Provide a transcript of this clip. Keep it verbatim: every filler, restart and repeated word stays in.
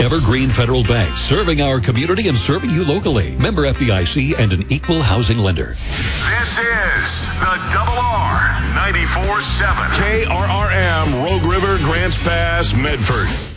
Evergreen Federal Bank, serving our community and serving you locally. Member F D I C and an equal housing lender. This is the Double R ninety-four seven. K R R M, Rogue River, Grants Pass, Medford.